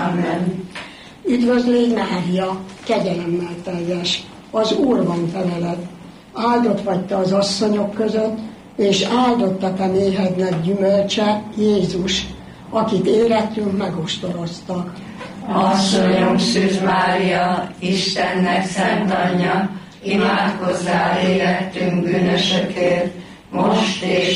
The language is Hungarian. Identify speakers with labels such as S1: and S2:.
S1: Amen.
S2: Üdvözlégy Mária, kegyelemmel teljes, az Úr van veled. Áldott vagy te az asszonyok között, és áldott a te méhednek gyümölcse, Jézus, akit életünk megostoroztak.
S1: Asszonyom Szűz Mária, Istennek szent anyja, imádkozzál érettünk bűnösökért, most és